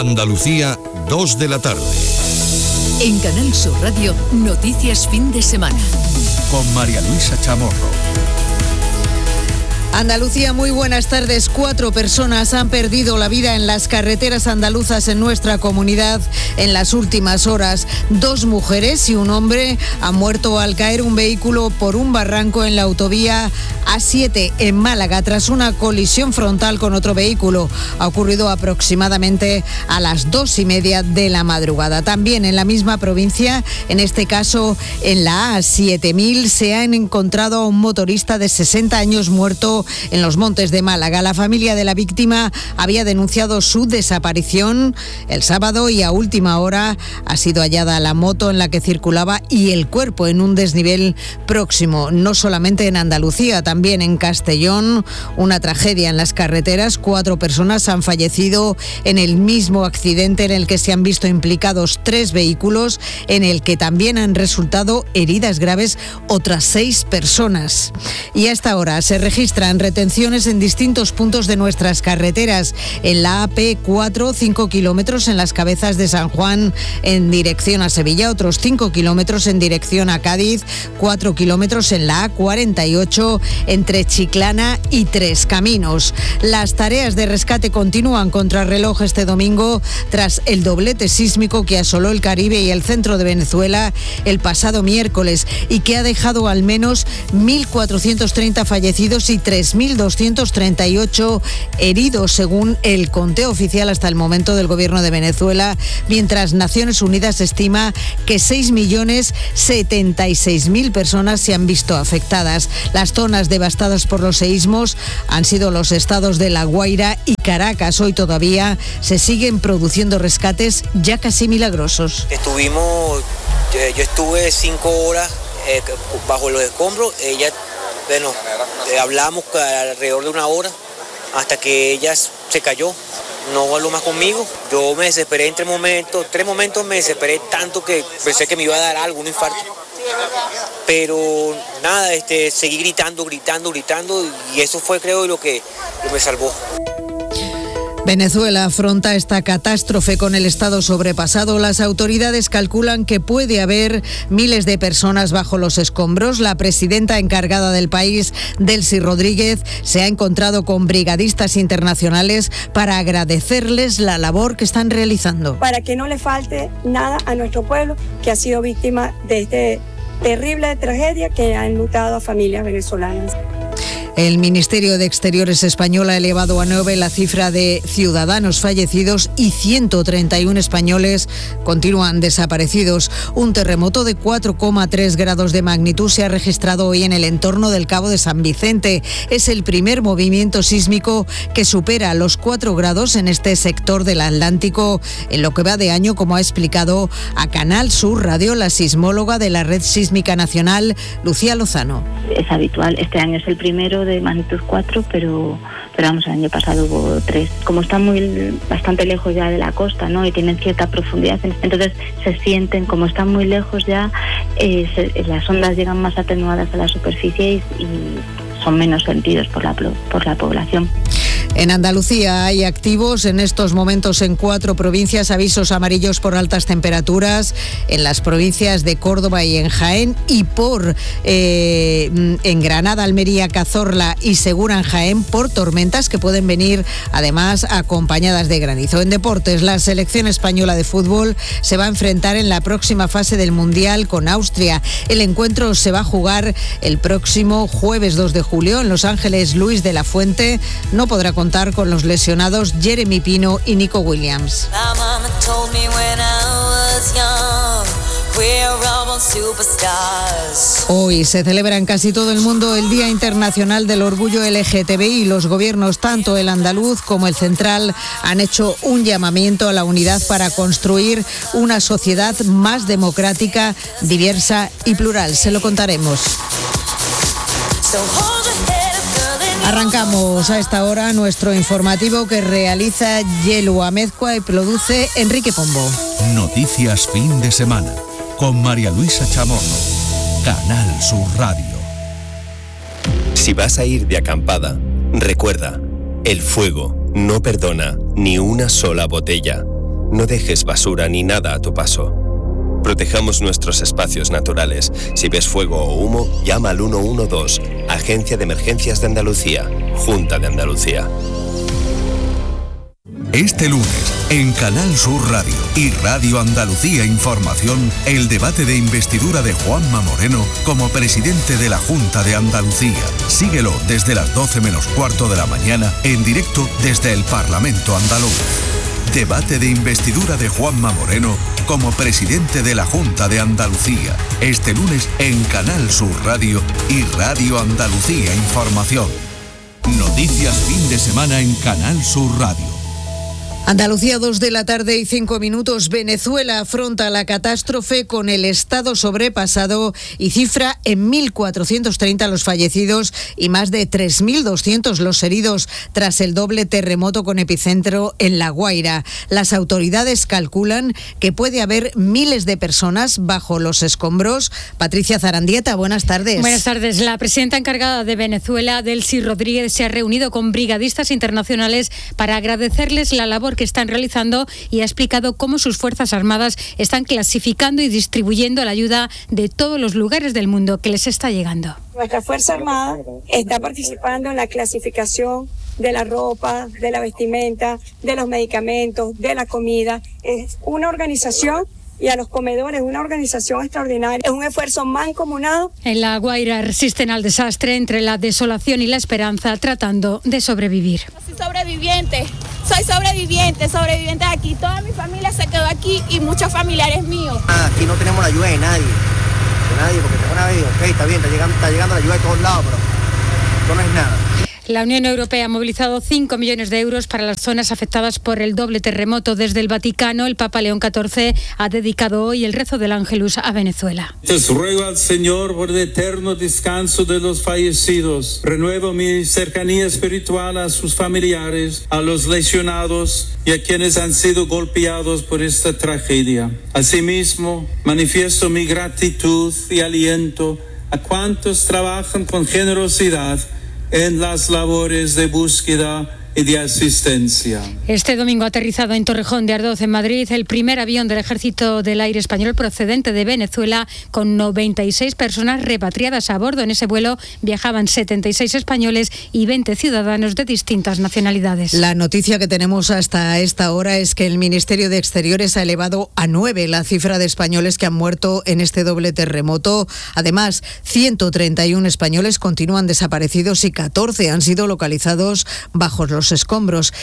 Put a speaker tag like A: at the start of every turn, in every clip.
A: Andalucía, 2 de la tarde.
B: En Canal Sur Radio, Noticias Fin de Semana.
C: Con María Luisa Chamorro.
D: Andalucía, muy buenas tardes. 4 personas han perdido la vida en las carreteras andaluzas en nuestra comunidad en las últimas horas. 2 mujeres y un hombre han muerto al caer un vehículo por un barranco en la autovía A7 en Málaga tras una colisión frontal con otro vehículo. Ha ocurrido aproximadamente a las 2:30 de la madrugada. También en la misma provincia, en este caso en la A7000, se han encontrado a un motorista de 60 años muerto en los Montes de Málaga. La familia de la víctima había denunciado su desaparición el sábado y a última hora ha sido hallada la moto en la que circulaba y el cuerpo en un desnivel próximo. No solamente en Andalucía, también en Castellón, una tragedia en las carreteras. 4 personas han fallecido en el mismo accidente en el que se han visto implicados 3 vehículos, en el que también han resultado heridas graves otras 6 personas. Y a esta hora se registran retenciones en distintos puntos de nuestras carreteras. En la AP4, 5 kilómetros en las Cabezas de San Juan en dirección a Sevilla, otros 5 kilómetros en dirección a Cádiz, 4 kilómetros en la A48 entre Chiclana y Tres Caminos. Las tareas de rescate continúan contrarreloj este domingo tras el doblete sísmico que asoló el Caribe y el centro de Venezuela el pasado miércoles y que ha dejado al menos 1.430 fallecidos y 3.238 heridos, según el conteo oficial hasta el momento del gobierno de Venezuela, mientras Naciones Unidas estima que 6.076.000 personas se han visto afectadas. Las zonas devastadas por los seísmos han sido los estados de La Guaira y Caracas. Hoy todavía se siguen produciendo rescates ya casi milagrosos.
E: Yo estuve 5 horas bajo los escombros. Hablamos alrededor de 1 hora hasta que ella se cayó. No habló más conmigo. Yo me desesperé en 3 momentos me desesperé tanto que pensé que me iba a dar algo, un infarto. Pero nada, seguí gritando y eso fue, creo, lo que me salvó.
D: Venezuela afronta esta catástrofe con el estado sobrepasado. Las autoridades calculan que puede haber miles de personas bajo los escombros. La presidenta encargada del país, Delcy Rodríguez, se ha encontrado con brigadistas internacionales para agradecerles la labor que están realizando.
F: Para que no le falte nada a nuestro pueblo que ha sido víctima de esta terrible tragedia que ha enlutado a familias venezolanas.
D: El Ministerio de Exteriores español ha elevado a 9 la cifra de ciudadanos fallecidos y 131 españoles continúan desaparecidos. Un terremoto de 4,3 grados de magnitud se ha registrado hoy en el entorno del Cabo de San Vicente. Es el primer movimiento sísmico que supera los 4 grados en este sector del Atlántico en lo que va de año, como ha explicado a Canal Sur Radio la sismóloga de la Red Sísmica Nacional, Lucía Lozano.
G: Es habitual, este año es el primero de magnitud 4, pero vamos, el año pasado hubo 3. Como están bastante lejos ya de la costa, ¿no?, y tienen cierta profundidad, entonces se sienten, como están muy lejos ya, las ondas llegan más atenuadas a la superficie y son menos sentidos por la población.
D: En Andalucía hay activos en estos momentos en 4 provincias avisos amarillos por altas temperaturas, en las provincias de Córdoba y en Jaén, y en Granada, Almería, Cazorla y Segura en Jaén por tormentas que pueden venir además acompañadas de granizo. En deportes, la selección española de fútbol se va a enfrentar en la próxima fase del Mundial con Austria. El encuentro se va a jugar el próximo jueves 2 de julio en Los Ángeles. Luis de la Fuente no podrá contar con los lesionados Jeremy Pino y Nico Williams. Hoy se celebra en casi todo el mundo el Día Internacional del Orgullo LGTBI. Los gobiernos, tanto el andaluz como el central, han hecho un llamamiento a la unidad para construir una sociedad más democrática, diversa y plural. Se lo contaremos. Arrancamos a esta hora nuestro informativo que realiza Yelu Amezcua y produce Enrique Pombo.
C: Noticias Fin de Semana con María Luisa Chamorro. Canal Sur Radio.
H: Si vas a ir de acampada, recuerda, el fuego no perdona ni una sola botella. No dejes basura ni nada a tu paso. Protejamos nuestros espacios naturales. Si ves fuego o humo, llama al 112, Agencia de Emergencias de Andalucía, Junta de Andalucía.
C: Este lunes, en Canal Sur Radio y Radio Andalucía Información, el debate de investidura de Juanma Moreno como presidente de la Junta de Andalucía. Síguelo desde las 12 menos cuarto de la mañana, en directo desde el Parlamento andaluz. Debate de investidura de Juanma Moreno como presidente de la Junta de Andalucía. Este lunes en Canal Sur Radio y Radio Andalucía Información. Noticias fin de semana en Canal Sur Radio.
D: Andalucía, 2 de la tarde y 5 minutos. Venezuela afronta la catástrofe con el estado sobrepasado y cifra en 1.430 los fallecidos y más de 3.200 los heridos tras el doble terremoto con epicentro en La Guaira. Las autoridades calculan que puede haber miles de personas bajo los escombros. Patricia Zarandieta, buenas tardes.
I: Buenas tardes. La presidenta encargada de Venezuela, Delcy Rodríguez, se ha reunido con brigadistas internacionales para agradecerles la labor que están realizando y ha explicado cómo sus Fuerzas Armadas están clasificando y distribuyendo la ayuda de todos los lugares del mundo que les está llegando.
F: Nuestra Fuerza Armada está participando en la clasificación de la ropa, de la vestimenta, de los medicamentos, de la comida. Es una organización y a los comedores, una organización extraordinaria. Es un esfuerzo mancomunado.
I: En La Guaira resisten al desastre entre la desolación y la esperanza, tratando de sobrevivir.
J: Soy sobreviviente aquí. Toda mi familia se quedó aquí y muchos familiares míos.
K: Aquí no tenemos la ayuda de nadie, porque tengo una vez, ok, está bien, está llegando la ayuda de todos lados, pero esto no es nada.
I: La Unión Europea ha movilizado 5 millones de euros para las zonas afectadas por el doble terremoto. Desde el Vaticano, el Papa León XIV ha dedicado hoy el rezo del Ángelus a Venezuela.
L: Les ruego al Señor por el eterno descanso de los fallecidos. Renuevo mi cercanía espiritual a sus familiares, a los lesionados y a quienes han sido golpeados por esta tragedia. Asimismo, manifiesto mi gratitud y aliento a cuantos trabajan con generosidad en las labores de búsqueda y de asistencia.
I: Este domingo ha aterrizado en Torrejón de Ardoz, en Madrid, el primer avión del Ejército del Aire Español procedente de Venezuela, con 96 personas repatriadas a bordo. En ese vuelo viajaban 76 españoles y 20 ciudadanos de distintas nacionalidades.
D: La noticia que tenemos hasta esta hora es que el Ministerio de Exteriores ha elevado a 9 la cifra de españoles que han muerto en este doble terremoto. Además, 131 españoles continúan desaparecidos y 14 han sido localizados bajo los escombros.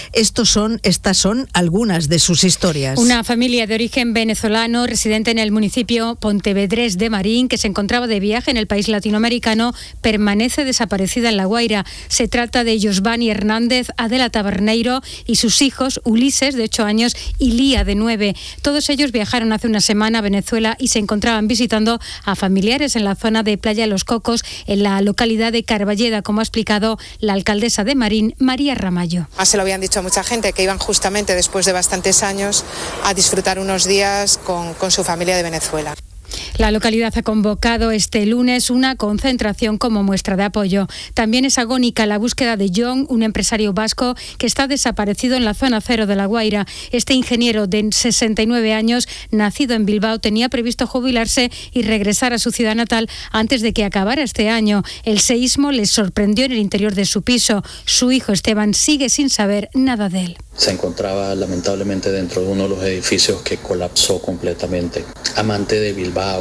D: Estas son algunas de sus historias.
I: Una familia de origen venezolano residente en el municipio pontevedrés de Marín, que se encontraba de viaje en el país latinoamericano, permanece desaparecida en La Guaira. Se trata de Josvani Hernández, Adela Taberneiro y sus hijos Ulises, de 8 años, y Lía, de 9. Todos ellos viajaron hace una semana a Venezuela y se encontraban visitando a familiares en la zona de Playa de los Cocos, en la localidad de Carballeda, como ha explicado la alcaldesa de Marín, María Ramallo.
M: Se lo habían dicho a mucha gente, que iban justamente después de bastantes años a disfrutar unos días con su familia de Venezuela.
I: La localidad ha convocado este lunes una concentración como muestra de apoyo. También es agónica la búsqueda de John, un empresario vasco que está desaparecido en la zona cero de La Guaira. Este ingeniero de 69 años, nacido en Bilbao, tenía previsto jubilarse y regresar a su ciudad natal antes de que acabara este año. El seísmo le sorprendió en el interior de su piso. Su hijo Esteban sigue sin saber nada de él.
N: Se encontraba lamentablemente dentro de uno de los edificios que colapsó completamente. Amante de Bilbao,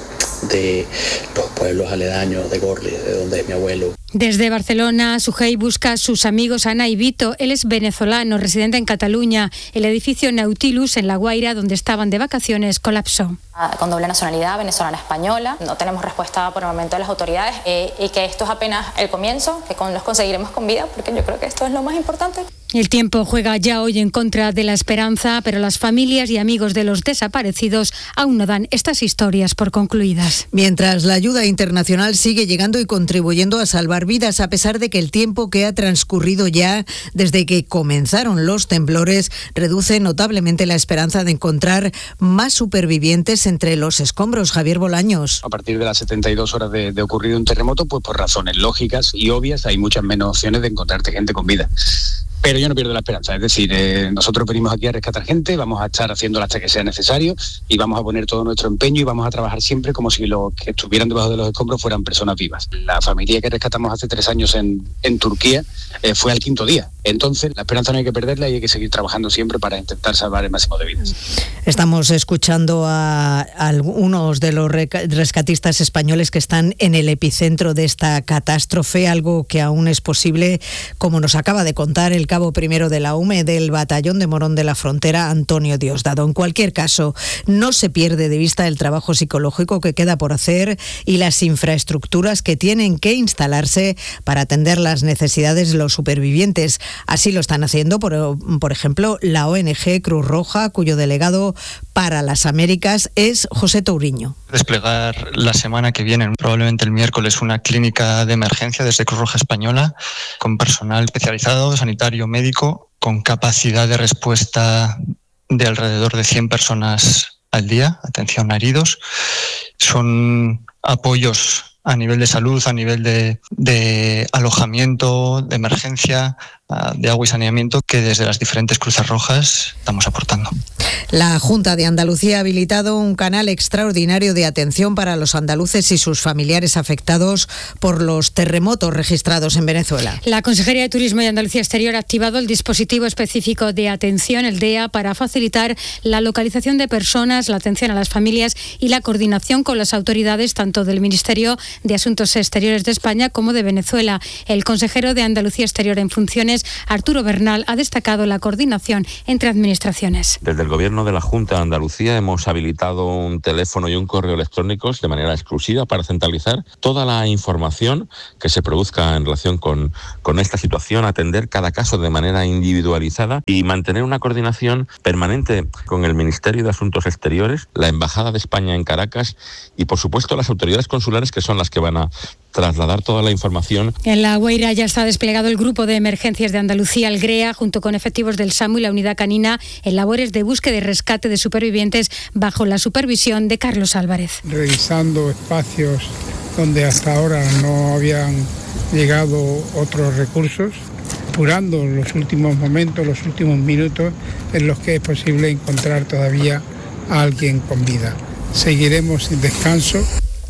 N: de los pueblos aledaños, de Gorli, de donde es mi abuelo.
I: Desde Barcelona, Sujei busca a sus amigos Ana y Vito. Él es venezolano, residente en Cataluña. El edificio Nautilus, en La Guaira, donde estaban de vacaciones, colapsó.
O: Con doble nacionalidad, venezolana-española. No tenemos respuesta por el momento de las autoridades y que esto es apenas el comienzo, que los conseguiremos con vida, porque yo creo que esto es lo más importante.
I: El tiempo juega ya hoy en contra de la esperanza, pero las familias y amigos de los desaparecidos aún no dan estas historias por concluidas.
D: Mientras la ayuda internacional sigue llegando y contribuyendo a salvar vidas, a pesar de que el tiempo que ha transcurrido ya desde que comenzaron los temblores reduce notablemente la esperanza de encontrar más supervivientes entre los escombros. Javier Bolaños.
P: A partir de las 72 horas de ocurrido un terremoto, pues por razones lógicas y obvias hay muchas menos opciones de encontrarte gente con vida. pero yo no pierdo la esperanza. Es decir, nosotros venimos aquí a rescatar gente, vamos a estar haciéndolo hasta que sea necesario y vamos a poner todo nuestro empeño y vamos a trabajar siempre como si los que estuvieran debajo de los escombros fueran personas vivas. La familia que rescatamos hace 3 años en Turquía fue al 5.º día. Entonces, la esperanza no hay que perderla y hay que seguir trabajando siempre para intentar salvar el máximo de vidas.
D: Estamos escuchando a algunos de los rescatistas españoles que están en el epicentro de esta catástrofe, algo que aún es posible, como nos acaba de contar el cabo primero de la UME del Batallón de Morón de la Frontera, Antonio Diosdado. En cualquier caso, no se pierde de vista el trabajo psicológico que queda por hacer y las infraestructuras que tienen que instalarse para atender las necesidades de los supervivientes. Así lo están haciendo, por ejemplo, la ONG Cruz Roja, cuyo delegado para las Américas es José Touriño.
Q: Desplegar la semana que viene, probablemente el miércoles, una clínica de emergencia desde Cruz Roja Española con personal especializado, sanitario, médico, con capacidad de respuesta de alrededor de 100 personas al día, atención a heridos. Son apoyos a nivel de salud, a nivel de alojamiento, de emergencia, de agua y saneamiento, que desde las diferentes Cruces Rojas estamos aportando.
D: La Junta de Andalucía ha habilitado un canal extraordinario de atención para los andaluces y sus familiares afectados por los terremotos registrados en Venezuela.
I: La Consejería de Turismo y Andalucía Exterior ha activado el dispositivo específico de atención, el DEA, para facilitar la localización de personas, la atención a las familias y la coordinación con las autoridades tanto del Ministerio de Asuntos Exteriores de España como de Venezuela. El consejero de Andalucía Exterior en funciones, Arturo Bernal, ha destacado la coordinación entre administraciones.
R: Desde el Gobierno de la Junta de Andalucía hemos habilitado un teléfono y un correo electrónicos de manera exclusiva para centralizar toda la información que se produzca en relación con esta situación, atender cada caso de manera individualizada y mantener una coordinación permanente con el Ministerio de Asuntos Exteriores, la Embajada de España en Caracas y, por supuesto, las autoridades consulares, que son las que van a trasladar toda la información.
I: En La Guaira ya está desplegado el Grupo de Emergencias de Andalucía, el GREA, junto con efectivos del SAMU y la Unidad Canina, en labores de búsqueda y rescate de supervivientes bajo la supervisión de Carlos Álvarez.
S: Revisando espacios donde hasta ahora no habían llegado otros recursos, apurando los últimos momentos, los últimos minutos en los que es posible encontrar todavía a alguien con vida. Seguiremos sin descanso.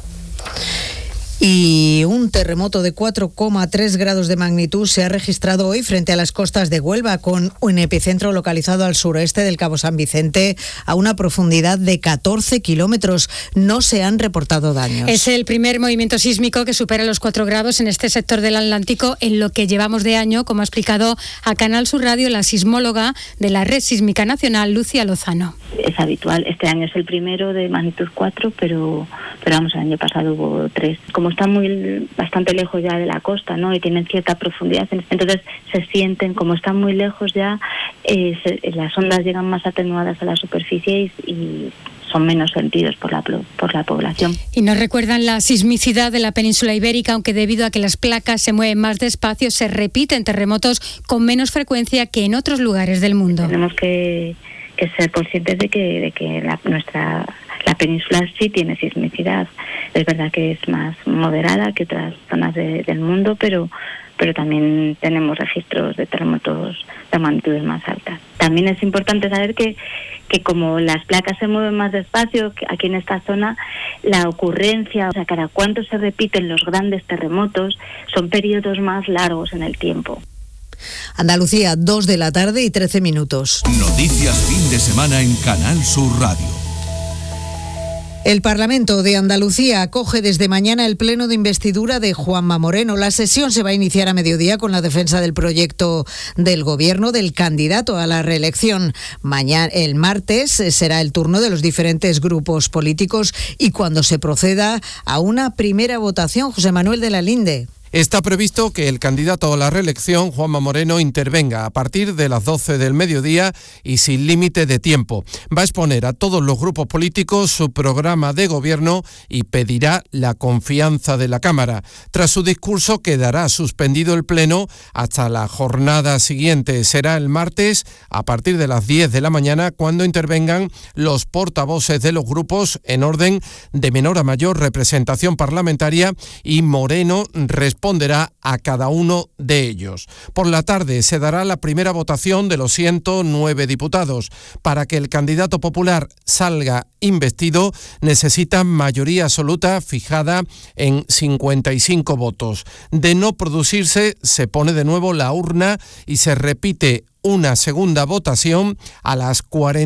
D: Y un terremoto de 4,3 grados de magnitud se ha registrado hoy frente a las costas de Huelva, con un epicentro localizado al suroeste del Cabo San Vicente, a una profundidad de 14 kilómetros. No se han reportado daños.
I: Es el primer movimiento sísmico que supera los 4 grados en este sector del Atlántico en lo que llevamos de año, como ha explicado a Canal Sur Radio la sismóloga de la Red Sísmica Nacional, Lucía Lozano.
G: Es habitual, este año es el primero de magnitud 4, pero vamos, el año pasado hubo 3. Como están bastante lejos ya de la costa, ¿no?, y tienen cierta profundidad, entonces se sienten, como están muy lejos ya, las ondas llegan más atenuadas a la superficie y son menos sentidos por la población.
I: Y nos recuerdan la sismicidad de la península ibérica, aunque debido a que las placas se mueven más despacio, se repiten terremotos con menos frecuencia que en otros lugares del mundo.
G: Tenemos que ser conscientes de que la península sí tiene sismicidad. Es verdad que es más moderada que otras zonas del mundo, pero también tenemos registros de terremotos de magnitudes más altas. También es importante saber que como las placas se mueven más despacio, aquí en esta zona, la ocurrencia, o sea, cada cuánto se repiten los grandes terremotos, son periodos más largos en el tiempo.
D: Andalucía, 2 de la tarde y 13 minutos.
C: Noticias fin de semana en Canal Sur Radio.
D: El Parlamento de Andalucía acoge desde mañana el pleno de investidura de Juanma Moreno. La sesión se va a iniciar a mediodía con la defensa del proyecto del Gobierno del candidato a la reelección. El martes será el turno de los diferentes grupos políticos y cuando se proceda a una primera votación. José Manuel de la Linde.
T: Está previsto que el candidato a la reelección, Juanma Moreno, intervenga a partir de las 12 del mediodía y sin límite de tiempo. Va a exponer a todos los grupos políticos su programa de gobierno y pedirá la confianza de la Cámara. Tras su discurso quedará suspendido el pleno hasta la jornada siguiente. Será el martes a partir de las 10 de la mañana cuando intervengan los portavoces de los grupos en orden de menor a mayor representación parlamentaria y Moreno responderá corresponderá a cada uno de ellos. Por la tarde se dará la primera votación de los 109 diputados. Para que el candidato popular salga investido, necesita mayoría absoluta fijada en 55 votos. De no producirse, se pone de nuevo la urna y se repite una segunda votación a las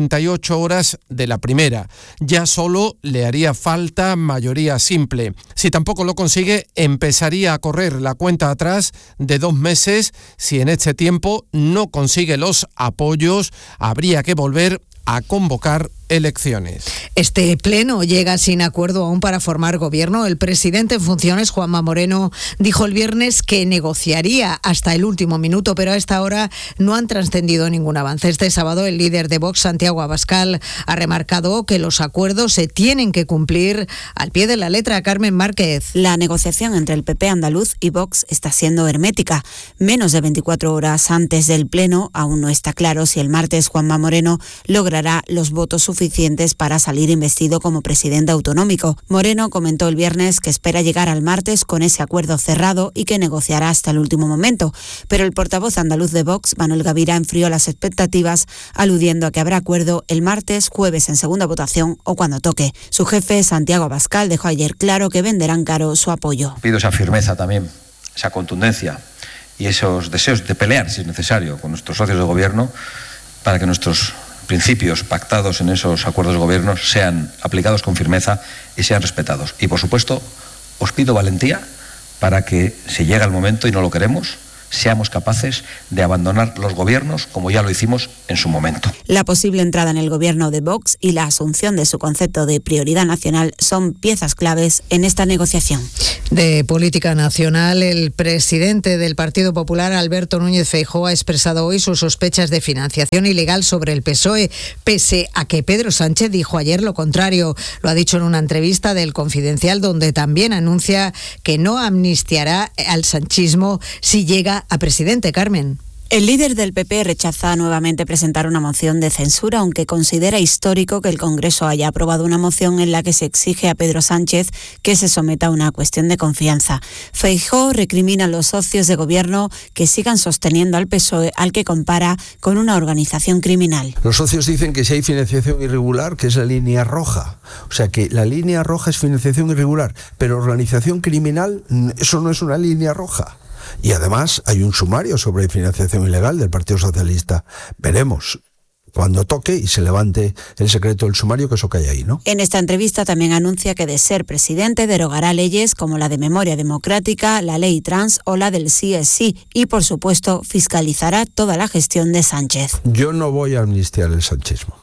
T: 48 horas de la primera. Ya solo le haría falta mayoría simple. Si tampoco lo consigue, empezaría a correr la cuenta atrás de 2 meses. Si en este tiempo no consigue los apoyos, habría que volver a convocar elecciones.
D: Este pleno llega sin acuerdo aún para formar gobierno. El presidente en funciones, Juanma Moreno, dijo el viernes que negociaría hasta el último minuto, pero a esta hora no han trascendido ningún avance. Este sábado el líder de Vox, Santiago Abascal, ha remarcado que los acuerdos se tienen que cumplir al pie de la letra. Carmen Márquez.
U: La negociación entre el PP andaluz y Vox está siendo hermética. Menos de 24 horas antes del pleno, aún no está claro si el martes Juanma Moreno logrará los votos suficientes para salir investido como presidente autonómico. Moreno comentó el viernes que espera llegar al martes con ese acuerdo cerrado y que negociará hasta el último momento. Pero el portavoz andaluz de Vox, Manuel Gavira, enfrió las expectativas, aludiendo a que habrá acuerdo el martes, jueves en segunda votación o cuando toque. Su jefe, Santiago Abascal, dejó ayer claro que venderán caro su apoyo.
V: Pido esa firmeza también, esa contundencia y esos deseos de pelear, si es necesario, con nuestros socios de gobierno para que nuestros principios pactados en esos acuerdos de gobierno sean aplicados con firmeza y sean respetados. Y, por supuesto, os pido valentía para que, si llega el momento y no lo queremos, seamos capaces de abandonar los gobiernos como ya lo hicimos en su momento.
U: La posible entrada en el gobierno de Vox y la asunción de su concepto de prioridad nacional son piezas claves en esta negociación.
D: De política nacional, el presidente del Partido Popular, Alberto Núñez Feijóo, ha expresado hoy sus sospechas de financiación ilegal sobre el PSOE, pese a que Pedro Sánchez dijo ayer lo contrario. Lo ha dicho en una entrevista del Confidencial, donde también anuncia que no amnistiará al sanchismo si llega a presidente. Carmen.
U: El líder del PP rechaza nuevamente presentar una moción de censura, aunque considera histórico que el Congreso haya aprobado una moción en la que se exige a Pedro Sánchez que se someta a una cuestión de confianza. Feijóo recrimina a los socios de gobierno que sigan sosteniendo al PSOE, al que compara con una organización criminal.
W: Los socios dicen que si hay financiación irregular, que es la línea roja. O sea que la línea roja es financiación irregular, pero organización criminal, eso no es una línea roja. Y además hay un sumario sobre financiación ilegal del Partido Socialista. Veremos cuando toque y se levante el secreto del sumario, que eso que hay ahí, ¿no?
U: En esta entrevista también anuncia que de ser presidente derogará leyes como la de memoria democrática, la ley trans o la del sí es sí y, por supuesto, fiscalizará toda la gestión de Sánchez.
W: Yo no voy a amnistiar el sanchismo.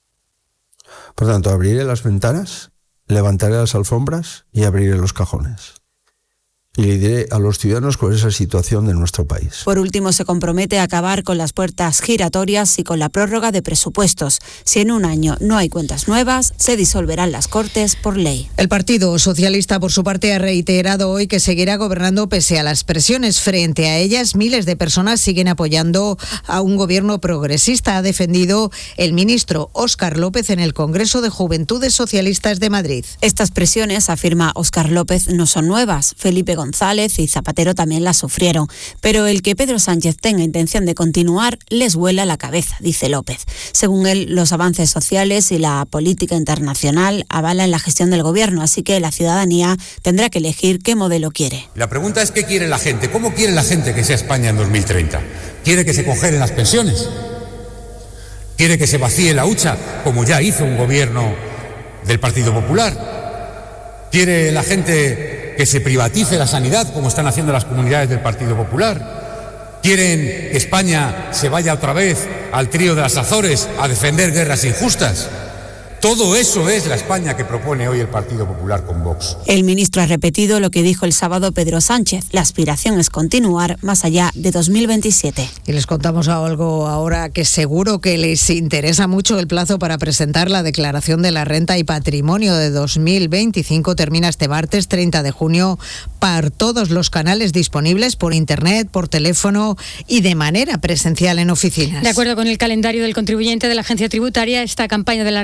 W: Por tanto, abriré las ventanas, levantaré las alfombras y abriré los cajones. Y le diré a los ciudadanos cuál es la situación de nuestro país.
U: Por último, se compromete a acabar con las puertas giratorias y con la prórroga de presupuestos. Si en un año no hay cuentas nuevas, se disolverán las Cortes por ley.
D: El Partido Socialista, por su parte, ha reiterado hoy que seguirá gobernando pese a las presiones. Frente a ellas, miles de personas siguen apoyando a un gobierno progresista. Ha defendido el ministro Óscar López en el Congreso de Juventudes Socialistas de Madrid.
U: Estas presiones, afirma Óscar López, no son nuevas. Felipe González y Zapatero también las sufrieron, pero el que Pedro Sánchez tenga intención de continuar les vuela la cabeza, dice López. Según él, los avances sociales y la política internacional avalan la gestión del gobierno, así que la ciudadanía tendrá que elegir qué modelo quiere.
X: La pregunta es ¿qué quiere la gente? ¿Cómo quiere la gente que sea España en 2030? ¿Quiere que se congelen las pensiones? ¿Quiere que se vacíe la hucha, como ya hizo un gobierno del Partido Popular? ¿Quiere la gente que se privatice la sanidad, como están haciendo las comunidades del Partido Popular? ¿Quieren que España se vaya otra vez al trío de las Azores a defender guerras injustas? Todo eso es la España que propone hoy el Partido Popular con Vox.
U: El ministro ha repetido lo que dijo el sábado Pedro Sánchez. La aspiración es continuar más allá de 2027.
D: Y les contamos algo ahora que seguro que les interesa mucho. El plazo para presentar la declaración de la renta y patrimonio de 2025 termina este martes 30 de junio para todos los canales disponibles por internet, por teléfono y de manera presencial en oficinas.
I: De acuerdo con el calendario del contribuyente de la Agencia Tributaria, esta campaña de la renta de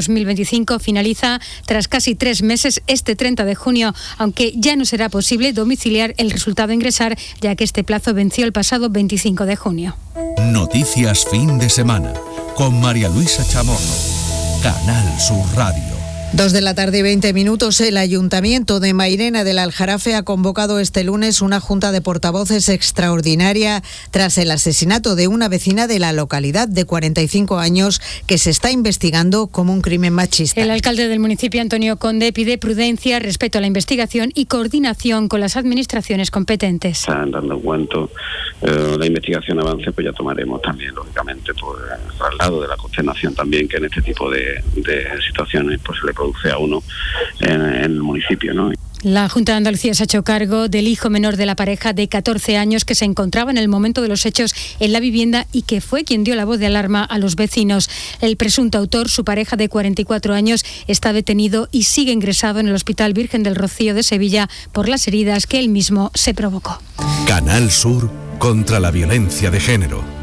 I: 2025 finaliza tras casi 3 meses este 30 de junio, aunque ya no será posible domiciliar el resultado a ingresar, ya que este plazo venció el pasado 25 de junio.
C: Noticias fin de semana con María Luisa Chamorro, Canal Sur Radio.
D: 2:20 p.m. El Ayuntamiento de Mairena del Aljarafe ha convocado este lunes una junta de portavoces extraordinaria tras el asesinato de una vecina de la localidad de 45 años que se está investigando como un crimen machista.
I: El alcalde del municipio, Antonio Conde, pide prudencia, respeto a la investigación y coordinación con las administraciones competentes.
A: Están dando cuenta, la investigación avance, pues ya tomaremos también, lógicamente, pues el traslado de la consternación también que en este tipo de situaciones pues se le produce a uno en el municipio, ¿no?
I: La Junta de Andalucía se ha hecho cargo del hijo menor de la pareja de 14 años que se encontraba en el momento de los hechos en la vivienda y que fue quien dio la voz de alarma a los vecinos. El presunto autor, su pareja de 44 años, está detenido y sigue ingresado en el Hospital Virgen del Rocío de Sevilla por las heridas que él mismo se provocó.
C: Canal Sur contra la violencia de género.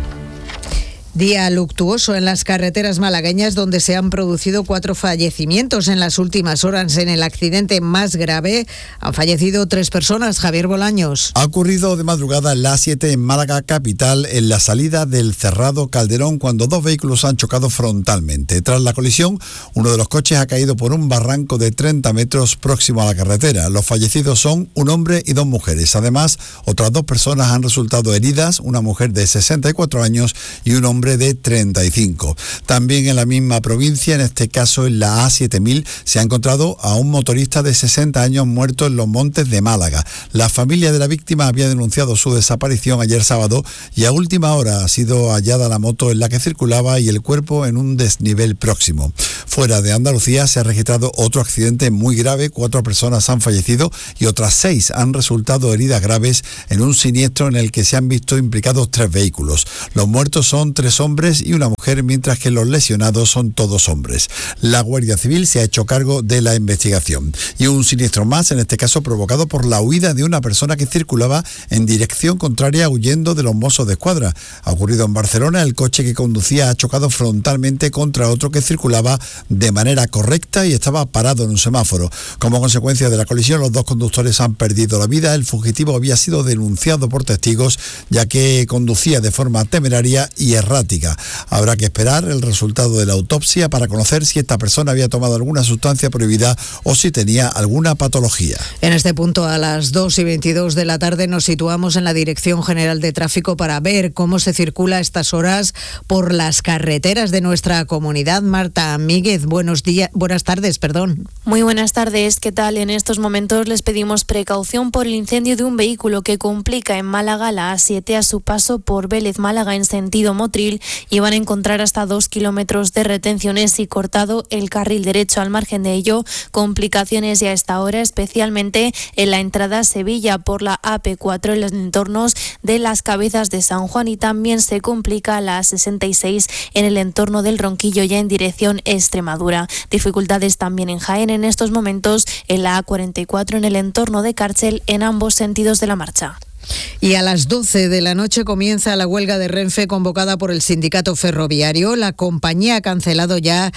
D: Día luctuoso en las carreteras malagueñas, donde se han producido 4 fallecimientos en las últimas horas. En el accidente más grave han fallecido 3 personas. Javier Bolaños.
B: Ha ocurrido de madrugada en la A7 en Málaga capital, en la salida del Cerrado Calderón, cuando 2 vehículos han chocado frontalmente. Tras la colisión, uno de los coches ha caído por un barranco de 30 metros próximo a la carretera. Los fallecidos son un hombre y 2 mujeres. Además, otras 2 personas han resultado heridas, una mujer de 64 años y un hombre de 35. También en la misma provincia, en este caso en la A7000, se ha encontrado a un motorista de 60 años muerto en los Montes de Málaga. La familia de la víctima había denunciado su desaparición ayer sábado y a última hora ha sido hallada la moto en la que circulaba y el cuerpo en un desnivel próximo. Fuera de Andalucía se ha registrado otro accidente muy grave. 4 personas han fallecido y otras 6 han resultado heridas graves en un siniestro en el que se han visto implicados 3 vehículos. Los muertos son 3 hombres y una mujer, mientras que los lesionados son todos hombres. La Guardia Civil se ha hecho cargo de la investigación. Y un siniestro más, en este caso provocado por la huida de una persona que circulaba en dirección contraria huyendo de los Mossos de Escuadra. Ha ocurrido en Barcelona. El coche que conducía ha chocado frontalmente contra otro que circulaba de manera correcta y estaba parado en un semáforo. Como consecuencia de la colisión, los 2 conductores han perdido la vida. El fugitivo había sido denunciado por testigos, ya que conducía de forma temeraria y errática. Habrá que esperar el resultado de la autopsia para conocer si esta persona había tomado alguna sustancia prohibida o si tenía alguna patología.
D: En este punto, a las 2:22 de la tarde, nos situamos en la Dirección General de Tráfico para ver cómo se circula a estas horas por las carreteras de nuestra comunidad. Marta Míguez, buenas tardes.
E: Muy buenas tardes. ¿Qué tal? En estos momentos les pedimos precaución por el incendio de un vehículo que complica en Málaga la A7 a su paso por Vélez Málaga en sentido Motril, y van a encontrar hasta 2 kilómetros de retenciones y cortado el carril derecho. Al margen de ello, complicaciones ya a esta hora, especialmente en la entrada a Sevilla por la AP4 en los entornos de las Cabezas de San Juan, y también se complica la A66 en el entorno del Ronquillo ya en dirección Extremadura. Dificultades también en Jaén en estos momentos en la A44 en el entorno de Cárcel en ambos sentidos de la marcha.
D: Y a las 12 de la noche comienza la huelga de Renfe convocada por el sindicato ferroviario. La compañía ha cancelado ya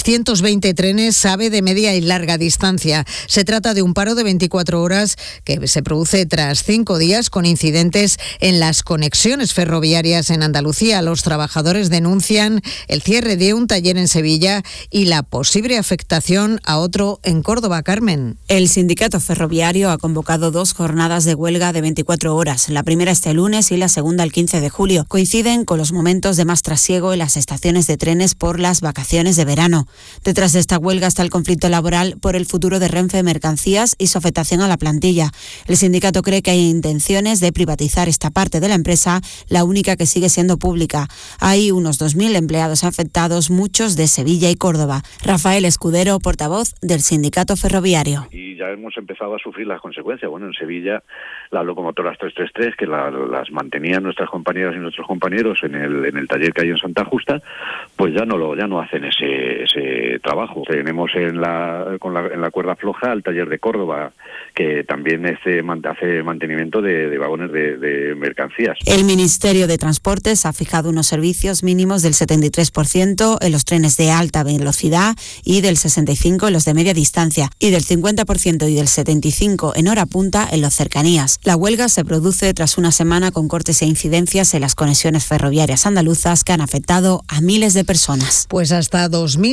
D: 320 trenes AVE de media y larga distancia. Se trata de un paro de 24 horas que se produce tras 5 días con incidentes en las conexiones ferroviarias en Andalucía. Los trabajadores denuncian el cierre de un taller en Sevilla y la posible afectación a otro en Córdoba. Carmen.
U: El sindicato ferroviario ha convocado 2 jornadas de huelga de 24 horas. La primera este lunes y la segunda el 15 de julio. Coinciden con los momentos de más trasiego en las estaciones de trenes por las vacaciones de verano. Detrás de esta huelga está el conflicto laboral por el futuro de Renfe Mercancías y su afectación a la plantilla. El sindicato cree que hay intenciones de privatizar esta parte de la empresa, la única que sigue siendo pública. Hay unos 2.000 empleados afectados, muchos de Sevilla y Córdoba. Rafael Escudero, portavoz del sindicato ferroviario.
H: Y
F: ya hemos empezado a sufrir las consecuencias. Bueno, en Sevilla las locomotoras 333, que las mantenían nuestras compañeras y nuestros compañeros en el taller que hay en Santa Justa, pues ya no hacen ese trabajo. Tenemos en la cuerda floja el taller de Córdoba, que también hace mantenimiento de vagones de mercancías.
U: El Ministerio de Transportes ha fijado unos servicios mínimos del 73% en los trenes de alta velocidad y del 65% en los de media distancia y del 50% y del 75% en hora punta en los cercanías. La huelga se produce tras una semana con cortes e incidencias en las conexiones ferroviarias andaluzas que han afectado a miles de personas.
D: Pues hasta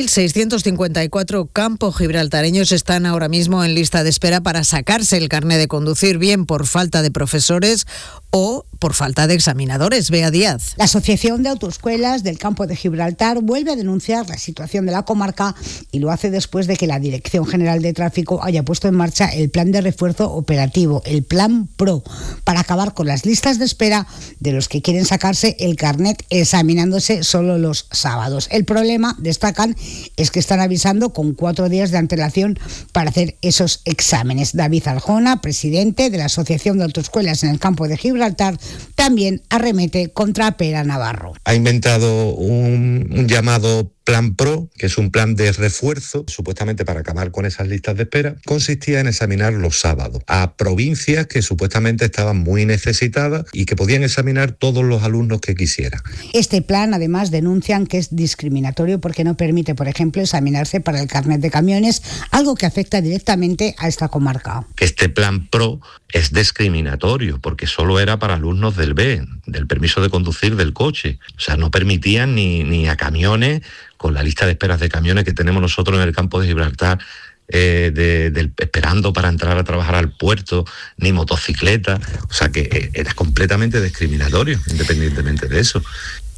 D: 2.654 campo-gibraltareños están ahora mismo en lista de espera para sacarse el carné de conducir, bien por falta de profesores o por falta de examinadores. Bea Díaz.
H: La Asociación de Autoescuelas del Campo de Gibraltar vuelve a denunciar la situación de la comarca y lo hace después de que la Dirección General de Tráfico haya puesto en marcha el plan de refuerzo operativo, el Plan PRO, para acabar con las listas de espera de los que quieren sacarse el carnet examinándose solo los sábados. El problema, destacan, es que están avisando con 4 días de antelación para hacer esos exámenes. David Aljona, presidente de la Asociación de Autoescuelas en el Campo de Gibraltar, también arremete contra Pera Navarro.
J: Ha inventado un llamado Plan PRO, que es un plan de refuerzo, supuestamente para acabar con esas listas de espera. Consistía en examinar los sábados a provincias que supuestamente estaban muy necesitadas y que podían examinar todos los alumnos que quisieran.
H: Este plan, además, denuncian que es discriminatorio porque no permite, por ejemplo, examinarse para el carnet de camiones, algo que afecta directamente a esta comarca.
J: Este Plan PRO es discriminatorio porque solo era para alumnos del B, del permiso de conducir del coche. O sea, no permitían ni a camiones, con la lista de esperas de camiones que tenemos nosotros en el campo de Gibraltar, esperando para entrar a trabajar al puerto, ni motocicletas. O sea que era completamente discriminatorio, independientemente de eso.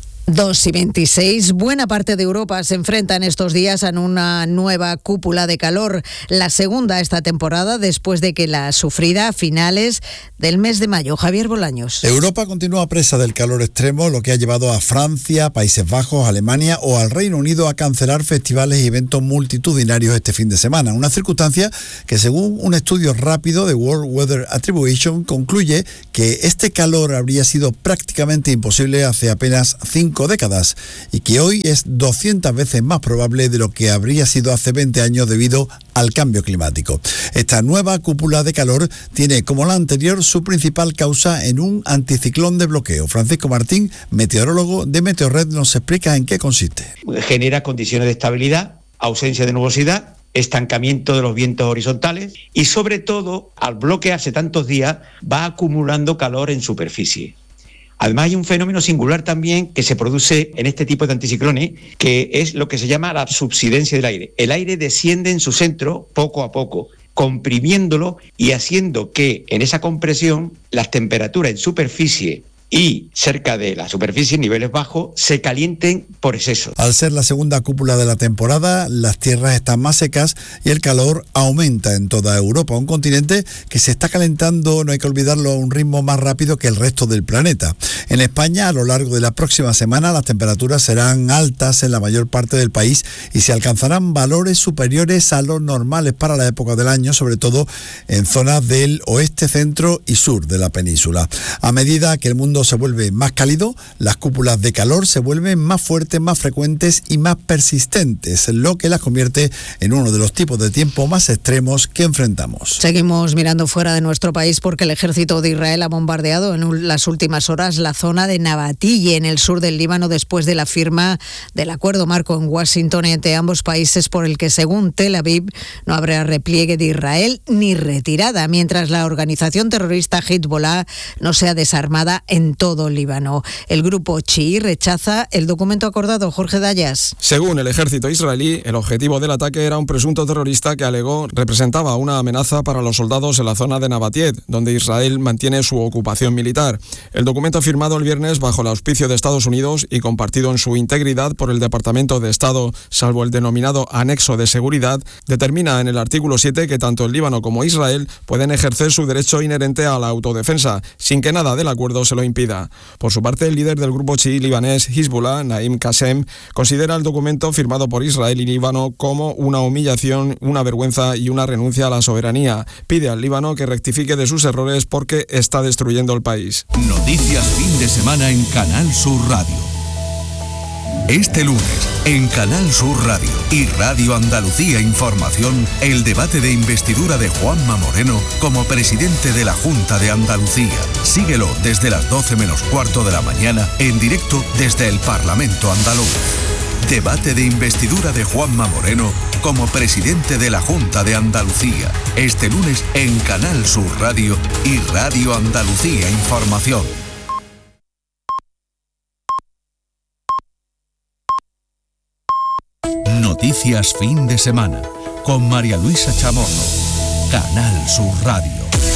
D: 2:26. Buena parte de Europa se enfrenta en estos días a una nueva cúpula de calor, la segunda esta temporada después de que la sufrida a finales del mes de mayo. Javier Bolaños.
B: Europa continúa presa del calor extremo, lo que ha llevado a Francia, Países Bajos, Alemania o al Reino Unido a cancelar festivales y eventos multitudinarios este fin de semana. Una circunstancia que, según un estudio rápido de World Weather Attribution, concluye que este calor habría sido prácticamente imposible hace apenas 5 décadas y que hoy es 200 veces más probable de lo que habría sido hace 20 años debido al cambio climático. Esta nueva cúpula de calor tiene, como la anterior, su principal causa en un anticiclón de bloqueo. Francisco Martín, meteorólogo de Meteorred, nos explica en qué consiste.
K: Genera condiciones de estabilidad, ausencia de nubosidad, estancamiento de los vientos horizontales y, sobre todo, al bloquearse tantos días, va acumulando calor en superficie. Además, hay un fenómeno singular también que se produce en este tipo de anticiclones, que es lo que se llama la subsidencia del aire. El aire desciende en su centro poco a poco, comprimiéndolo y haciendo que en esa compresión las temperaturas en superficie y cerca de la superficie, en niveles bajos, se calienten por exceso.
B: Al ser la segunda cúpula de la temporada, las tierras están más secas y el calor aumenta en toda Europa, un continente que se está calentando, no hay que olvidarlo, a un ritmo más rápido que el resto del planeta. En España, a lo largo de la próxima semana, las temperaturas serán altas en la mayor parte del país y se alcanzarán valores superiores a los normales para la época del año, sobre todo en zonas del oeste, centro y sur de la península. A medida que el mundo se vuelve más cálido, las cúpulas de calor se vuelven más fuertes, más frecuentes y más persistentes, lo que las convierte en uno de los tipos de tiempo más extremos que enfrentamos.
D: Seguimos mirando fuera de nuestro país porque el ejército de Israel ha bombardeado en las últimas horas la zona de Nabatille, en el sur del Líbano, después de la firma del acuerdo marco en Washington entre ambos países por el que, según Tel Aviv, no habrá repliegue de Israel ni retirada, mientras la organización terrorista Hezbollah no sea desarmada en todo Líbano. El grupo chií rechaza el documento acordado. Jorge Dayas.
Y: Según el ejército israelí, el objetivo del ataque era un presunto terrorista que alegó representaba una amenaza para los soldados en la zona de Nabatille, donde Israel mantiene su ocupación militar. El documento firmado el viernes bajo el auspicio de Estados Unidos y compartido en su integridad por el Departamento de Estado, salvo el denominado anexo de seguridad, determina en el artículo 7 que tanto el Líbano como Israel pueden ejercer su derecho inherente a la autodefensa, sin que nada del acuerdo se lo impida. pida. Por su parte, el líder del grupo chií libanés Hezbollah, Naim Qassem, considera el documento firmado por Israel y Líbano como una humillación, una vergüenza y una renuncia a la soberanía. Pide al Líbano que rectifique de sus errores porque está destruyendo el país.
C: Noticias fin de semana en Canal Sur Radio. Este lunes, en Canal Sur Radio y Radio Andalucía Información, el debate de investidura de Juanma Moreno como presidente de la Junta de Andalucía. Síguelo desde las 12 menos cuarto de la mañana, en directo desde el Parlamento andaluz. Debate de investidura de Juanma Moreno como presidente de la Junta de Andalucía. Este lunes en Canal Sur Radio y Radio Andalucía Información. Noticias fin de semana con María Luisa Chamorro. Canal Sur Radio.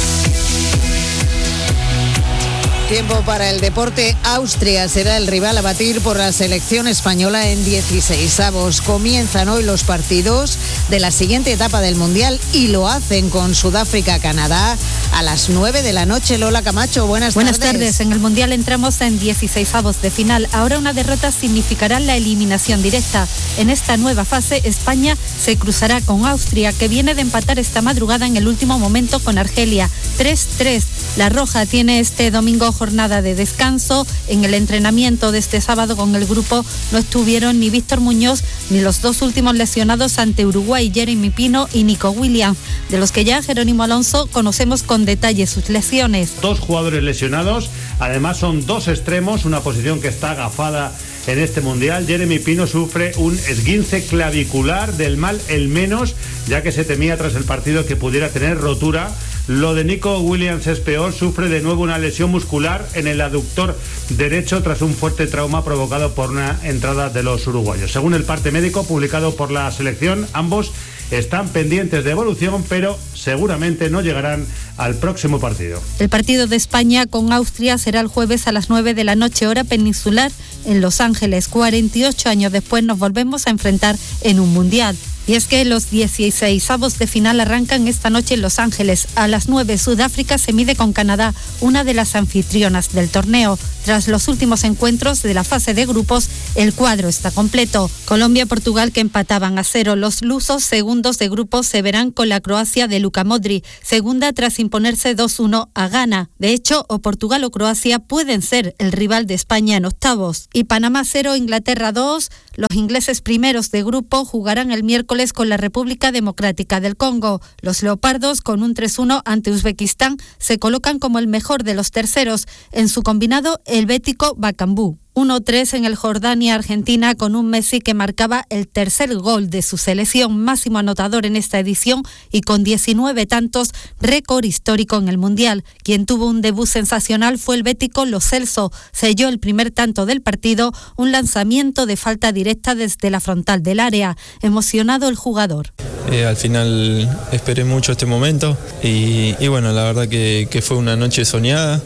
D: Tiempo para el deporte. Austria será el rival a batir por la selección española en 16avos. Comienzan hoy los partidos de la siguiente etapa del Mundial y lo hacen con Sudáfrica-Canadá a las 9 de la noche. Lola Camacho, buenas tardes.
L: Buenas tardes. En el Mundial entramos en 16avos de final. Ahora una derrota significará la eliminación directa. En esta nueva fase, España se cruzará con Austria, que viene de empatar esta madrugada en el último momento con Argelia. 3-3. La Roja tiene este domingo jornada de descanso. En el entrenamiento de este sábado con el grupo no estuvieron ni Víctor Muñoz ni los dos últimos lesionados ante Uruguay, Jeremy Pino y Nico Williams, de los que ya Jerónimo Alonso conocemos con detalle sus lesiones.
M: 2 jugadores lesionados, además son 2 extremos, una posición que está agafada en este Mundial. Jeremy Pino sufre un esguince clavicular, del mal el menos, ya que se temía tras el partido que pudiera tener rotura. Lo de Nico Williams es peor, sufre de nuevo una lesión muscular en el aductor derecho tras un fuerte trauma provocado por una entrada de los uruguayos. Según el parte médico publicado por la selección, ambos están pendientes de evolución, pero seguramente no llegarán al próximo partido.
L: El partido de España con Austria será el jueves a las 9 de la noche, hora peninsular, en Los Ángeles. 48 años después nos volvemos a enfrentar en un Mundial. Y es que los 16avos de final arrancan esta noche en Los Ángeles. A las 9, Sudáfrica se mide con Canadá, una de las anfitrionas del torneo. Tras los últimos encuentros de la fase de grupos, el cuadro está completo. Colombia y Portugal, que empataban a 0. Los lusos, segundos de grupo, se verán con la Croacia de Luka Modric, segunda tras imponerse 2-1 a Ghana. De hecho, o Portugal o Croacia pueden ser el rival de España en octavos. Y Panamá 0, Inglaterra 2. Los ingleses primeros de grupo jugarán el miércoles con la República Democrática del Congo. Los leopardos, con un 3-1 ante Uzbekistán, se colocan como el mejor de los terceros. En su combinado, el bético Bacambú. 1-3 en el Jordania-Argentina, con un Messi que marcaba el tercer gol de su selección, máximo anotador en esta edición y con 19 tantos, récord histórico en el Mundial. Quien tuvo un debut sensacional fue el bético Lo Celso. Selló el primer tanto del partido, un lanzamiento de falta directa desde la frontal del área. Emocionado el jugador.
N: Al final esperé mucho este momento y bueno, la verdad que fue una noche soñada.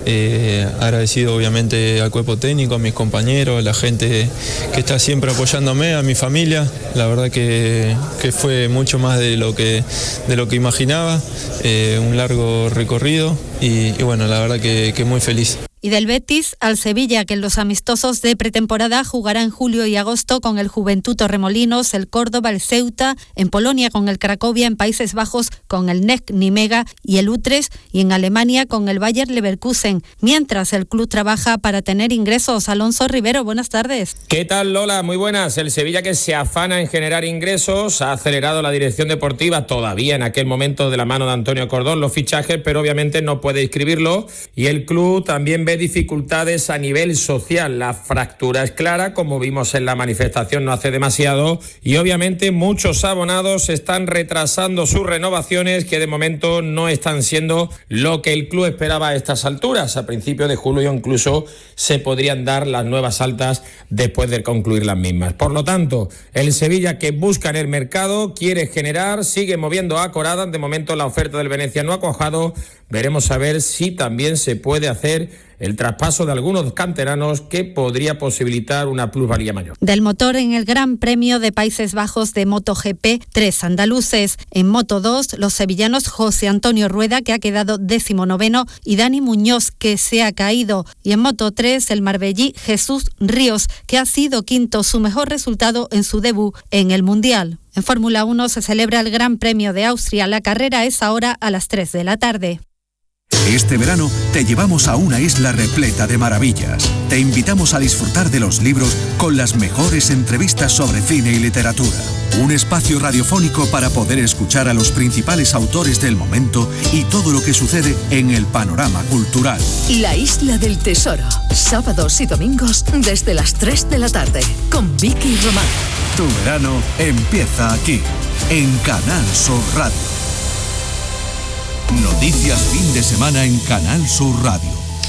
N: Agradecido obviamente al cuerpo técnico, a mis compañeros, a la gente que está siempre apoyándome, a mi familia. La verdad que fue mucho más de lo que imaginaba, un largo recorrido y bueno, la verdad que muy feliz.
L: Y del Betis al Sevilla, que en los amistosos de pretemporada jugará en julio y agosto con el Juventud Torremolinos, el Córdoba, el Ceuta, en Polonia con el Cracovia, en Países Bajos con el NEC Nimega y el Utrecht, y en Alemania con el Bayer Leverkusen. Mientras el club trabaja para tener ingresos. Alonso Rivero, buenas tardes.
O: ¿Qué tal, Lola? Muy buenas. El Sevilla, que se afana en generar ingresos, ha acelerado la dirección deportiva, todavía en aquel momento de la mano de Antonio Cordón, los fichajes, pero obviamente no puede inscribirlo, y el club también ve dificultades a nivel social. La fractura es clara, como vimos en la manifestación no hace demasiado, y obviamente muchos abonados están retrasando sus renovaciones, que de momento no están siendo lo que el club esperaba a estas alturas. A principios de julio incluso se podrían dar las nuevas altas después de concluir las mismas. Por lo tanto, el Sevilla, que busca en el mercado, quiere generar, sigue moviendo a Corada. De momento la oferta del Venecia no ha cuajado. veremos a ver si también se puede hacer el traspaso de algunos canteranos que podría posibilitar una plusvalía mayor.
L: Del motor en el Gran Premio de Países Bajos de MotoGP, 3 andaluces. En Moto 2, los sevillanos José Antonio Rueda, que ha quedado 19º, y Dani Muñoz, que se ha caído. Y en Moto 3, el marbellí Jesús Ríos, que ha sido quinto, su mejor resultado en su debut en el Mundial. En Fórmula 1 se celebra el Gran Premio de Austria. La carrera es ahora a las 3 de la tarde.
C: Este verano te llevamos a una isla repleta de maravillas. Te invitamos a disfrutar de los libros con las mejores entrevistas sobre cine y literatura. Un espacio radiofónico para poder escuchar a los principales autores del momento y todo lo que sucede en el panorama cultural.
G: La Isla del Tesoro. Sábados y domingos desde las 3 de la tarde con Vicky Román.
C: Tu verano empieza aquí, en Canal Sur Radio. Noticias fin de semana en Canal Sur Radio.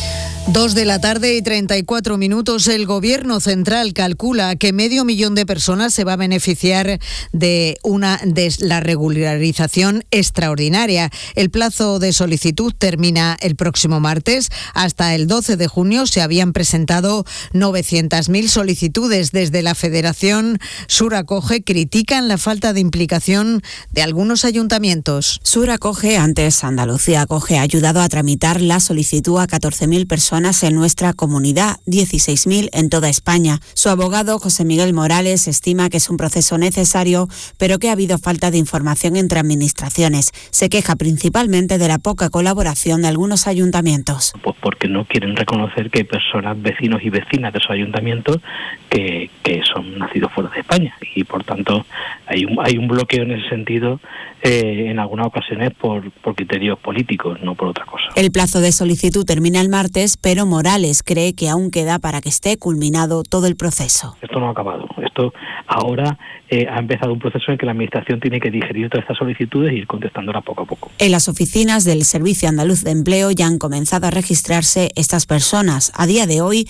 D: 2 de la tarde y 34 minutos. El Gobierno central calcula que 500.000 de personas se va a beneficiar de la regularización extraordinaria. El plazo de solicitud termina el próximo martes. Hasta el 12 de junio se habían presentado 900.000 solicitudes. Desde la Federación Sur Acoge critican la falta de implicación de algunos ayuntamientos.
U: Sur Acoge, antes Andalucía Acoge, ha ayudado a tramitar la solicitud a 14.000 personas en nuestra comunidad, 16.000 en toda España. Su abogado, José Miguel Morales, estima que es un proceso necesario, pero que ha habido falta de información entre administraciones. Se queja principalmente de la poca colaboración de algunos ayuntamientos.
P: Pues porque no quieren reconocer que hay personas, vecinos y vecinas de esos ayuntamientos que son nacidos fuera de España, y por tanto hay un bloqueo en ese sentido en algunas ocasiones por criterios políticos, no por otra cosa.
U: El plazo de solicitud termina el martes, pero Morales cree que aún queda para que esté culminado todo el proceso.
P: Esto no ha acabado. Esto ahora ha empezado un proceso en que la Administración tiene que digerir todas estas solicitudes y ir contestándolas poco a poco.
U: En las oficinas del Servicio Andaluz de Empleo ya han comenzado a registrarse estas personas. A día de hoy,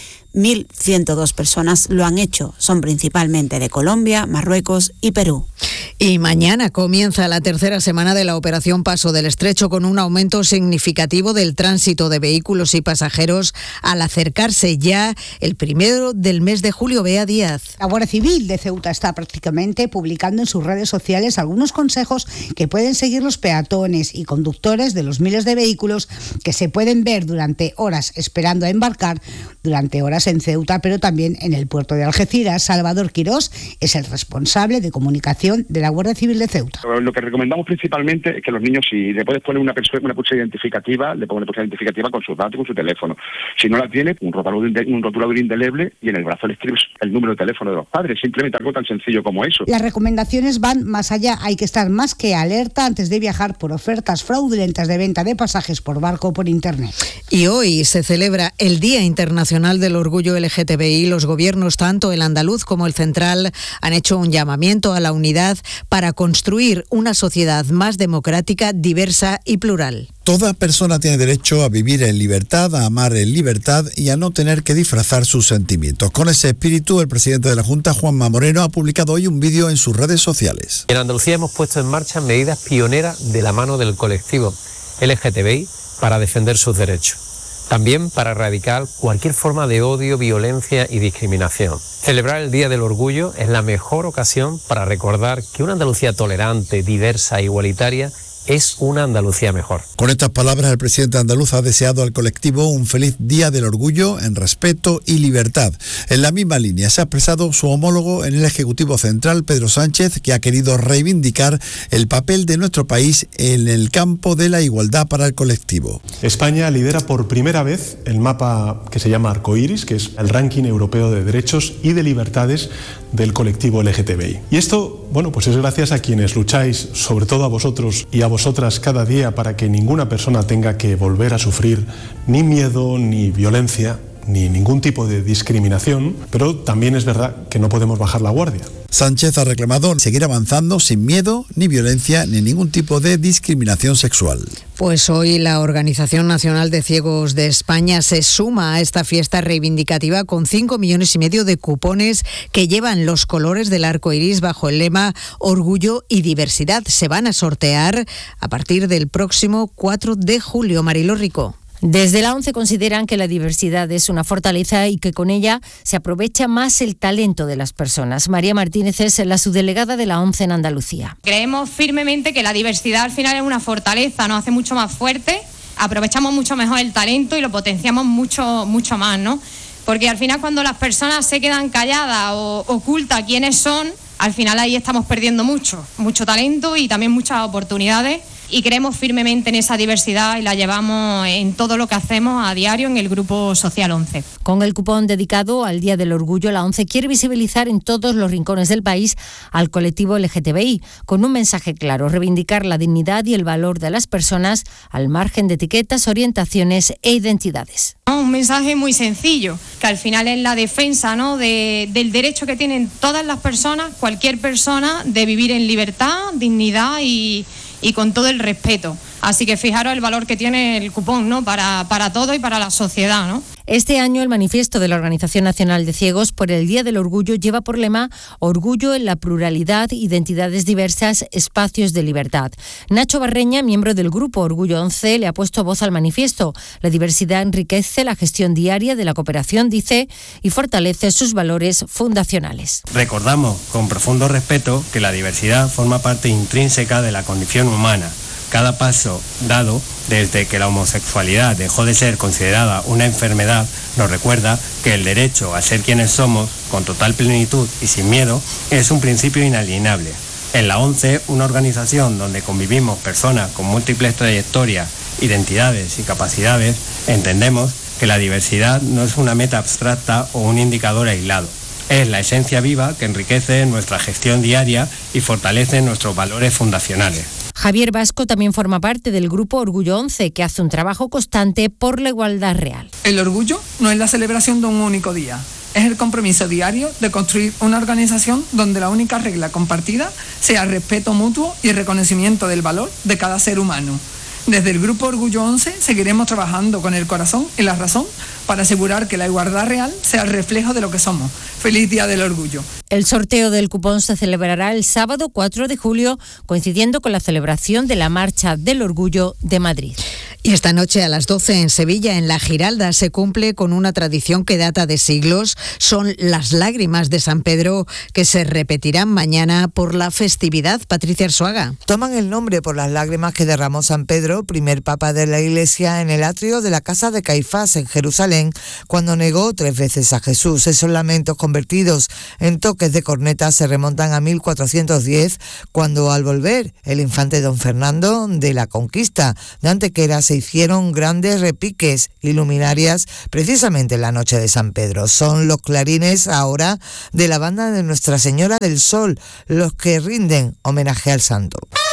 U: 1.102 personas lo han hecho. Son principalmente de Colombia, Marruecos y Perú.
D: Y mañana comienza la tercera semana de la Operación Paso del Estrecho, con un aumento significativo del tránsito de vehículos y pasajeros al acercarse ya el 1 del mes de julio. Bea Díaz.
H: La Guardia Civil de Ceuta está prácticamente publicando en sus redes sociales algunos consejos que pueden seguir los peatones y conductores de los miles de vehículos que se pueden ver durante horas esperando a embarcar, durante horas en Ceuta, pero también en el puerto de Algeciras. Salvador Quirós es el responsable de comunicación de la Guardia Civil de Ceuta.
Q: Lo que recomendamos principalmente es que los niños, si le puedes poner una pulsera identificativa, le pones una pulsera identificativa con sus datos y con su teléfono. Si no la tiene, un rotulador indeleble, y en el brazo le escribes el número de teléfono de los padres. Simplemente algo tan sencillo como eso.
H: Las recomendaciones van más allá. Hay que estar más que alerta antes de viajar por ofertas fraudulentas de venta de pasajes por barco o por internet.
D: Y hoy se celebra el Día Internacional del Orgullo LGTBI. Los gobiernos, tanto el andaluz como el central, han hecho un llamamiento a la unidad para construir una sociedad más democrática, diversa y plural.
B: Toda persona tiene derecho a vivir en libertad, a amar en libertad y a no tener que disfrazar sus sentimientos. Con ese espíritu, el presidente de la Junta, Juanma Moreno, ha publicado hoy un vídeo en sus redes sociales.
R: En Andalucía hemos puesto en marcha medidas pioneras de la mano del colectivo LGTBI para defender sus derechos. También para erradicar cualquier forma de odio, violencia y discriminación. Celebrar el Día del Orgullo es la mejor ocasión para recordar que una Andalucía tolerante, diversa e igualitaria es una Andalucía mejor.
B: Con estas palabras, el presidente andaluz ha deseado al colectivo un feliz Día del Orgullo en respeto y libertad. En la misma línea se ha expresado su homólogo en el Ejecutivo Central, Pedro Sánchez, que ha querido reivindicar el papel de nuestro país en el campo de la igualdad para el colectivo.
S: España lidera por primera vez el mapa que se llama Arcoiris, que es el ranking europeo de derechos y de libertades del colectivo LGTBI. Y esto, pues es gracias a quienes lucháis, sobre todo a vosotros y a vosotras cada día, para que ninguna persona tenga que volver a sufrir ni miedo ni violencia ni ningún tipo de discriminación, pero también es verdad que no podemos bajar la guardia.
B: Sánchez ha reclamado seguir avanzando sin miedo, ni violencia, ni ningún tipo de discriminación sexual.
D: Pues hoy la Organización Nacional de Ciegos de España se suma a esta fiesta reivindicativa con 5,5 millones de cupones que llevan los colores del arco iris bajo el lema Orgullo y Diversidad. Se van a sortear a partir del próximo 4 de julio. Marilo Rico.
A: Desde la ONCE consideran que la diversidad es una fortaleza y que con ella se aprovecha más el talento de las personas. María Martínez es la subdelegada de la ONCE en Andalucía.
T: Creemos firmemente que la diversidad al final es una fortaleza, nos hace mucho más fuerte, aprovechamos mucho mejor el talento y lo potenciamos mucho más, ¿no? Porque al final cuando las personas se quedan calladas o ocultan quiénes son, al final ahí estamos perdiendo mucho talento y también muchas oportunidades. Y creemos firmemente en esa diversidad y la llevamos en todo lo que hacemos a diario en el Grupo Social 11.
A: Con el cupón dedicado al Día del Orgullo, la ONCE quiere visibilizar en todos los rincones del país al colectivo LGTBI, con un mensaje claro: reivindicar la dignidad y el valor de las personas al margen de etiquetas, orientaciones e identidades.
T: Un mensaje muy sencillo, que al final es la defensa, ¿no?, del derecho que tienen todas las personas, cualquier persona, de vivir en libertad, dignidad y con todo el respeto. Así que fijaros el valor que tiene el cupón, ¿no?, para todo y para la sociedad, ¿no?
A: Este año el manifiesto de la Organización Nacional de Ciegos por el Día del Orgullo lleva por lema Orgullo en la pluralidad, identidades diversas, espacios de libertad. Nacho Barreña, miembro del Grupo Orgullo 11, le ha puesto voz al manifiesto. La diversidad enriquece la gestión diaria de la cooperación, dice, y fortalece sus valores fundacionales.
V: Recordamos con profundo respeto que la diversidad forma parte intrínseca de la condición humana. Cada paso dado desde que la homosexualidad dejó de ser considerada una enfermedad nos recuerda que el derecho a ser quienes somos, con total plenitud y sin miedo, es un principio inalienable. En la ONCE, una organización donde convivimos personas con múltiples trayectorias, identidades y capacidades, entendemos que la diversidad no es una meta abstracta o un indicador aislado. Es la esencia viva que enriquece nuestra gestión diaria y fortalece nuestros valores fundacionales.
A: Javier Vasco también forma parte del Grupo Orgullo 11, que hace un trabajo constante por la igualdad real.
W: El orgullo no es la celebración de un único día, es el compromiso diario de construir una organización donde la única regla compartida sea el respeto mutuo y el reconocimiento del valor de cada ser humano. Desde el Grupo Orgullo 11 seguiremos trabajando con el corazón y la razón para asegurar que la igualdad real sea el reflejo de lo que somos. ¡Feliz Día del Orgullo!
A: El sorteo del cupón se celebrará el sábado 4 de julio, coincidiendo con la celebración de la Marcha del Orgullo de Madrid.
D: Y esta noche a las 12 en Sevilla, en La Giralda, se cumple con una tradición que data de siglos. Son las lágrimas de San Pedro, que se repetirán mañana por la festividad. Patricia Arzuaga.
X: Toman el nombre por las lágrimas que derramó San Pedro, primer papa de la Iglesia, en el atrio de la casa de Caifás en Jerusalén, cuando negó 3 veces a Jesús. Esos lamentos convertidos en toques de corneta se remontan a 1410, cuando al volver el infante don Fernando de la Conquista de Antequera se hicieron grandes repiques y luminarias precisamente en la noche de San Pedro. Son los clarines ahora de la banda de Nuestra Señora del Sol los que rinden homenaje al santo.